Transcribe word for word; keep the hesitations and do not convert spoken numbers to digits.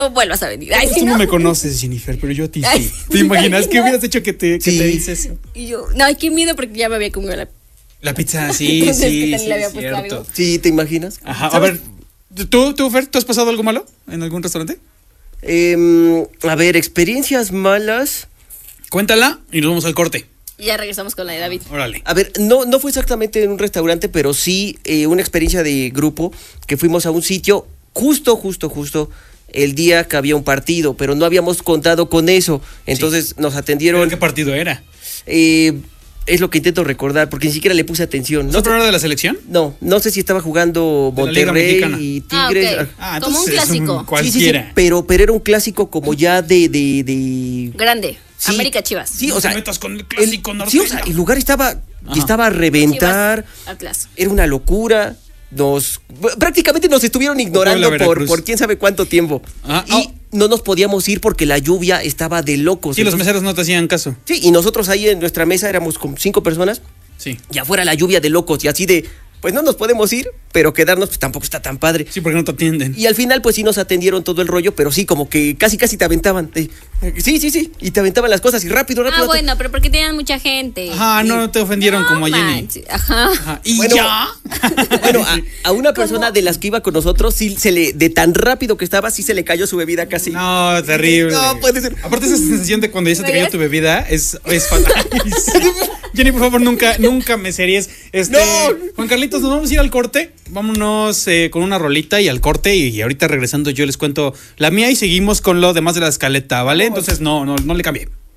vuelvas a venir. Ay, Tú si no no me conoces, Jennifer, pero yo a ti Ay, sí. ¿Te imaginas qué imaginas? hubieras hecho que te, que Sí. te dices eso? Y yo, no, ay, qué miedo porque ya me había comido la. La pizza, sí, Entonces, sí, ¿qué tal sí, le había es puesto cierto. algo? Sí, ¿te imaginas? Ajá, a ¿Sabes? ver, ¿tú, tú, Fer, ¿tú has pasado algo malo en algún restaurante? Em, a ver, experiencias malas. Cuéntala y nos vamos al corte. Y ya regresamos con la de David. Órale. A ver, no, no fue exactamente en un restaurante, pero sí eh, una experiencia de grupo que fuimos a un sitio justo, justo, justo el día que había un partido, pero no habíamos contado con eso. Entonces nos ¿Pero atendieron. qué partido era? eh, es lo que intento recordar, porque ni siquiera le puse atención. ¿No No, es programa de la selección? no, no sé si estaba jugando De la Liga Monterrey Mexicana. y Ah, Tigres. ok. Ah, Como un entonces es clásico. un Sí, sí, sí, cualquiera. pero, pero era un clásico como ya de... de, de... Grande. Sí. América Chivas. Sí, No o te sea, metas con el clásico el, norteño. sí, o sea, el lugar estaba, Ajá. estaba a reventar, Chivas, Atlas. era una locura. Nos prácticamente nos estuvieron ignorando Puebla, por, Veracruz. por quién sabe cuánto tiempo. Ah, y oh. no nos podíamos ir porque la lluvia estaba de locos. Sí, los Entonces- meseros no te hacían caso. Sí, y nosotros ahí en nuestra mesa éramos como cinco personas Sí. y afuera la lluvia de locos y así de, pues no nos podemos ir, pero quedarnos pues tampoco está tan padre. Sí, porque no te atienden. Y al final, pues sí nos atendieron todo el rollo, pero sí, como que casi casi te aventaban. eh, eh, sí, sí, sí. Y te aventaban las cosas y rápido, rápido. Ah, bueno, pero porque tenían mucha gente. Ajá, no, no te ofendieron No como a Jenny. manches, Ajá. Ajá. ¿Y Bueno, ya? Bueno, a, a una ¿Cómo? persona de las que iba con nosotros, sí se le, de tan rápido que estaba, sí se le cayó su bebida casi. No, terrible. No, puede ser. Aparte esa sensación de cuando ya se te cayó ¿Ves? tu bebida es, es fatal. Jenny, por favor, nunca, nunca me series. Este, No. Juan Carlitos, nos vamos a ir al corte. Vámonos eh, con una rolita y al corte. Y, y ahorita regresando yo les cuento la mía y seguimos con lo demás de la escaleta, ¿vale? Entonces no, no, no le cambie.